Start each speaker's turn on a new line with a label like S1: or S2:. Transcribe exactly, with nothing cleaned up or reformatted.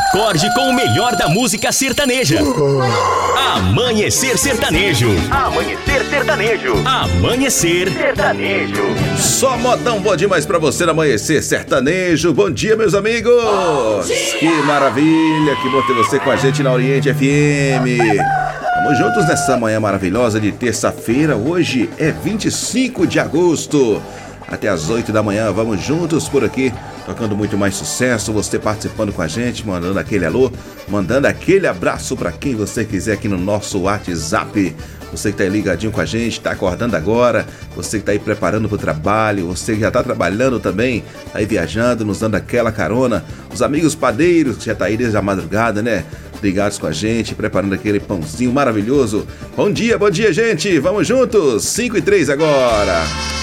S1: Acorde com o melhor da música sertaneja. Amanhecer Sertanejo. Amanhecer Sertanejo. Amanhecer Sertanejo.
S2: Só modão bom demais pra você no Amanhecer Sertanejo. Bom dia, meus amigos. Que maravilha, que bom ter você com a gente na Oriente F M. Vamos juntos nessa manhã maravilhosa de terça-feira. Hoje é vinte e cinco de agosto. Até as oito da manhã, vamos juntos por aqui, tocando muito mais sucesso, você participando com a gente, mandando aquele alô, mandando aquele abraço para quem você quiser aqui no nosso WhatsApp. Você que tá aí ligadinho com a gente, tá acordando agora, você que tá aí preparando pro trabalho, você que já tá trabalhando também, tá aí viajando, nos dando aquela carona, os amigos padeiros que já tá aí desde a madrugada, né? Ligados com a gente, preparando aquele pãozinho maravilhoso. Bom dia, bom dia, gente, vamos juntos, cinco e três agora.